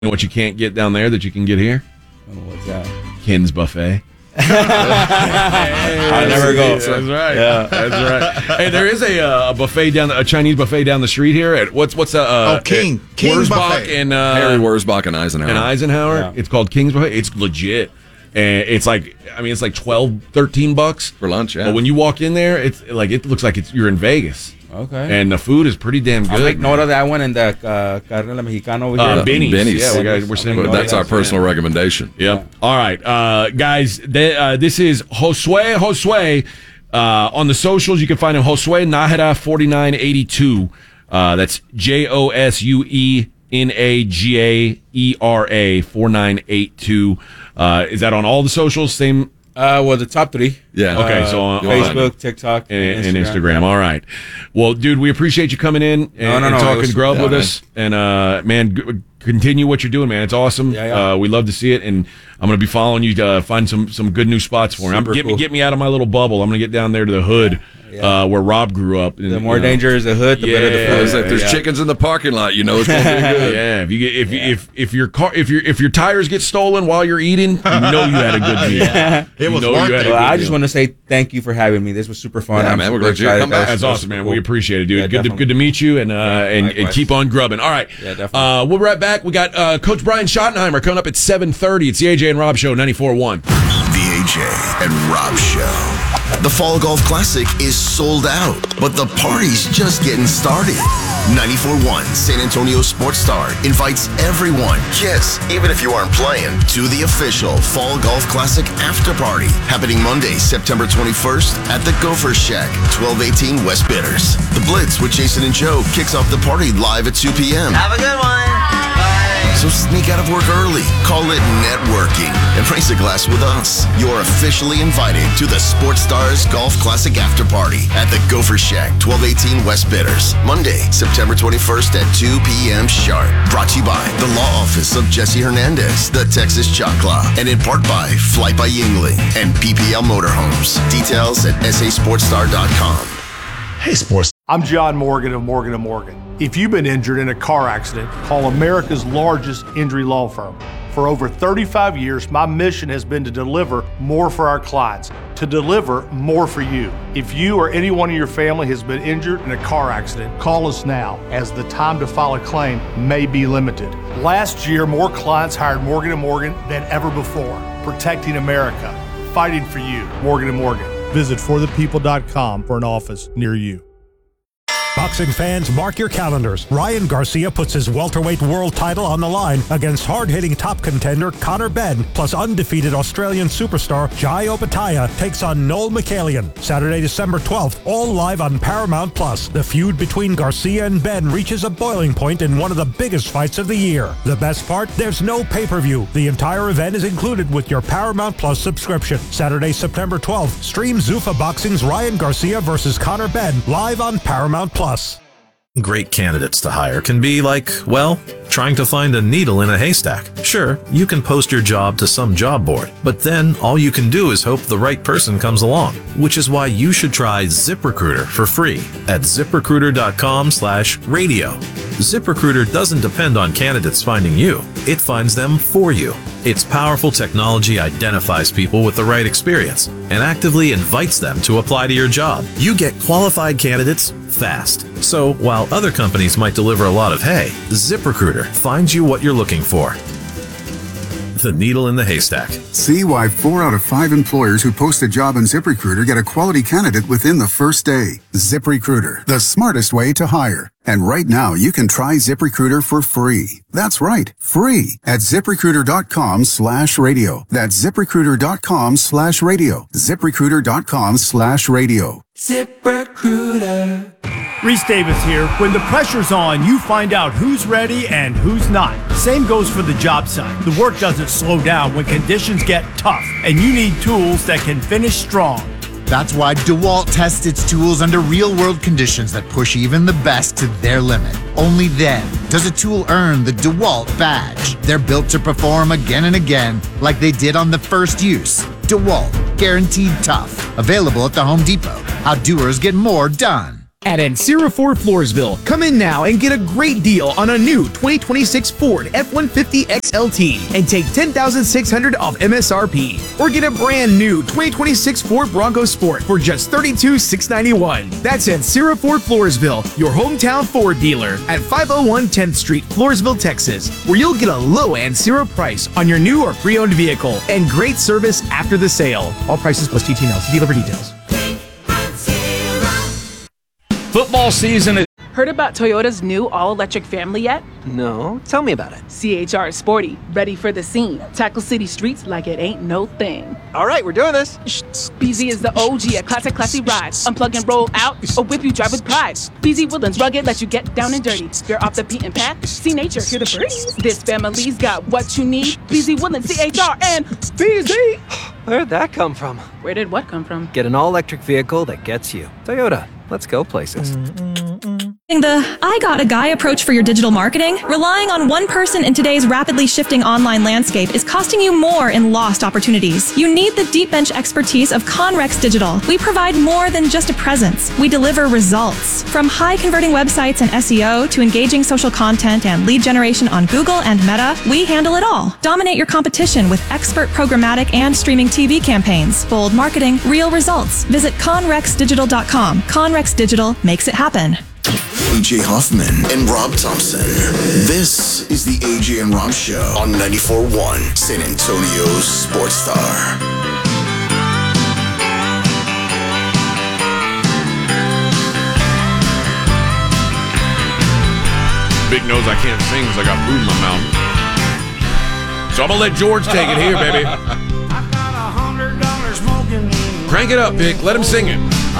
know what you can't get down there that you can get here? Oh, what's that? Ken's Buffet. I never go. That's right. Yeah, that's right. Hey, there is a buffet a Chinese buffet down the street here at what's King Wurzbach Buffet. and Harry Wurzbach and Eisenhower. Yeah. It's called King's Buffet. It's legit. And it's like, it's like $12-13 for lunch. Yeah. But when you walk in there, it looks like you're in Vegas. Okay. And the food is pretty damn good. I'll make note of that one in the Carrera Mexicana over here. Benny's. Yeah, we're sending that's our personal recommendation. Yep. Yeah. All right, guys. This is Josue. On the socials, you can find him Josue Nahara 4982. That's JOSUENAGAERA 4982. Is that on all the socials? Same. The top three. Yeah. Okay, so on Facebook, TikTok, and Instagram. All right. Well, dude, we appreciate you coming in and talking grub with us. And man, continue what you're doing, man. It's awesome. Yeah. We love to see it, and I'm going to be following you to find some good new spots for me. Get me out of my little bubble. I'm going to get down there to the hood. Where Rob grew up. The more danger is the hood, the better the food. If there's chickens in the parking lot, it's going to be good. If your tires get stolen while you're eating, you know you had a good meal. It was worth it. I just want to say thank you for having me. This was super fun. Yeah, man, we're glad you come back. That's awesome, man. We appreciate it, dude. Good to meet you, and keep on grubbing. All right, we'll be right back. We got Coach Brian Schottenheimer coming up at 7:30. It's the AJ and Rob Show, 94.1. The AJ and Rob Show. The Fall Golf Classic is sold out, but the party's just getting started. 94.1 San Antonio Sports Star invites everyone, yes, even if you aren't playing, to the official Fall Golf Classic after party happening Monday, September 21st at the Gopher Shack, 1218 West Bitters. The Blitz with Jason and Joe kicks off the party live at 2 p.m. Have a good one. So sneak out of work early, call it networking, and raise a glass with us. You're officially invited to the Sports Stars Golf Classic After Party at the Gopher Shack, 1218 West Bitters, Monday, September 21st at 2 p.m. sharp. Brought to you by the Law Office of Jesse Hernandez, the Texas Choclaw, and in part by Flight by Yingling and PPL Motorhomes. Details at sasportstar.com. Hey, sports. I'm John Morgan of Morgan & Morgan. If you've been injured in a car accident, call America's largest injury law firm. For over 35 years, my mission has been to deliver more for our clients, to deliver more for you. If you or anyone in your family has been injured in a car accident, call us now, as the time to file a claim may be limited. Last year, more clients hired Morgan & Morgan than ever before, protecting America, fighting for you. Morgan & Morgan. Visit forthepeople.com for an office near you. Boxing fans, mark your calendars. Ryan Garcia puts his welterweight world title on the line against hard-hitting top contender Conor Benn, plus undefeated Australian superstar Jai Opetaia takes on Noel Michaelian. Saturday, December 12th, all live on Paramount+. The feud between Garcia and Benn reaches a boiling point in one of the biggest fights of the year. The best part? There's no pay-per-view. The entire event is included with your Paramount+ subscription. Saturday, September 12th, stream Zuffa Boxing's Ryan Garcia versus Conor Benn live on Paramount+. Great candidates to hire can be like, well, trying to find a needle in a haystack. Sure, you can post your job to some job board, but then all you can do is hope the right person comes along, which is why you should try ZipRecruiter for free at ZipRecruiter.com/radio. ZipRecruiter doesn't depend on candidates finding you. It finds them for you. Its powerful technology identifies people with the right experience and actively invites them to apply to your job. You get qualified candidates fast. So while other companies might deliver a lot of hay, ZipRecruiter finds you what you're looking for. The needle in the haystack. See why 4 out of 5 employers who post a job on ZipRecruiter get a quality candidate within the first day. ZipRecruiter, the smartest way to hire. And right now, you can try ZipRecruiter for free. That's right, free at ZipRecruiter.com/radio. That's ZipRecruiter.com/radio. ZipRecruiter.com/radio. ZipRecruiter. Reese Davis here. When the pressure's on, you find out who's ready and who's not. Same goes for the job site. The work doesn't slow down when conditions get tough, and you need tools that can finish strong. That's why DeWalt tests its tools under real-world conditions that push even the best to their limit. Only then does a tool earn the DeWalt badge. They're built to perform again and again, like they did on the first use. DeWalt, guaranteed tough. Available at the Home Depot. How doers get more done. At Ancira Ford Floresville, come in now and get a great deal on a new 2026 Ford F-150 XLT and take $10,600 off MSRP. Or get a brand new 2026 Ford Bronco Sport for just $32,691. That's Ancira Ford Floresville, your hometown Ford dealer at 501 10th Street, Floresville, Texas, where you'll get a low Ancira price on your new or pre-owned vehicle and great service after the sale. All prices plus TT&L. See dealer for details. Football season. Heard about Toyota's new all-electric family yet? No, tell me about it. CHR is sporty, ready for the scene. Tackle city streets like it ain't no thing. All right, we're doing this. BZ is the OG, a classy ride. Unplug and roll out, or whip you drive with pride. BZ Woodlands rugged, let you get down and dirty. You're off the beaten path, see nature, hear the birds. This family's got what you need. BZ Woodlands, CHR, and BZ. Where'd that come from? Where did what come from? Get an all-electric vehicle that gets you. Toyota. Let's go places. The I got a guy approach for your digital marketing, relying on one person in today's rapidly shifting online landscape is costing you more in lost opportunities. You need the deep bench expertise of Conrex Digital. We provide more than just a presence. We deliver results. From high converting websites and SEO to engaging social content and lead generation on Google and Meta, we handle it all. Dominate your competition with expert programmatic and streaming TV campaigns. Bold marketing, real results. Visit conrexdigital.com. Conrex Digital makes it happen. AJ Hoffman and Rob Thompson. This is the AJ and Rob Show on 94.1 San Antonio's Sports Star. Big knows I can't sing because I got food in my mouth. So I'm going to let George take it here, baby. Crank it up, Vic. Let him sing it.